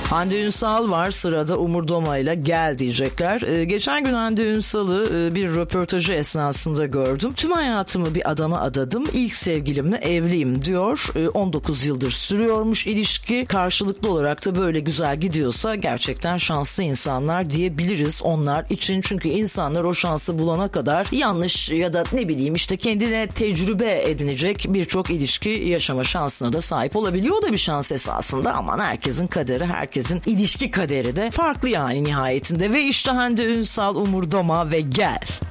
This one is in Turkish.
Hande Ünsal var sırada, Umur Doma ile Gel diyecekler. Geçen gün Hande Ünsal'ı bir röportajı esnasında gördüm. Tüm hayatımı bir adama adadım. İlk sevgilimle evliyim diyor. 19 yıldır sürüyormuş ilişki. Karşılıklı olarak da böyle güzel gidiyorsa gerçekten şanslı insanlar diyebiliriz onlar için. Çünkü insanlar o şansı bulana kadar yanlış ya da ne bileyim işte kendine tecrübe edinecek birçok ilişki yaşama şansına da sahip olabiliyor. O da bir şans esasında. Aman herkesin kaderi, herkesin ilişki kaderi de farklı yani nihayetinde. Ve işte Hande Ünsal, Umur Doma ve Gel.